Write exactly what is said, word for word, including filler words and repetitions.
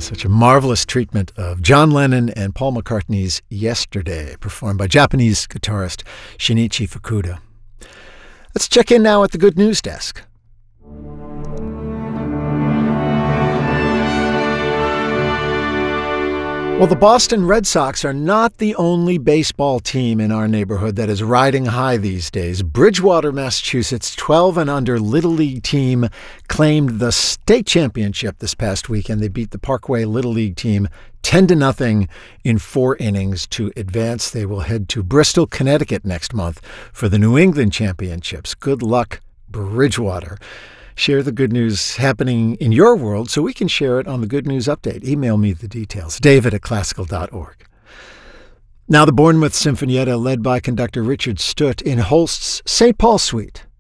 Such a marvelous treatment of John Lennon and Paul McCartney's Yesterday, performed by Japanese guitarist Shinichi Fukuda. Let's check in now at the Good News Desk. Well, the Boston Red Sox are not the only baseball team in our neighborhood that is riding high these days. Bridgewater, Massachusetts, twelve and under Little League team claimed the state championship this past weekend. They beat the Parkway Little League team ten to nothing in four innings to advance. They will head to Bristol, Connecticut next month for the New England Championships. Good luck, Bridgewater. Share the good news happening in your world so we can share it on the Good News Update. Email me the details, david at classical dot org. Now the Bournemouth Sinfonietta, led by conductor Richard Stutt in Holst's Saint Paul Suite.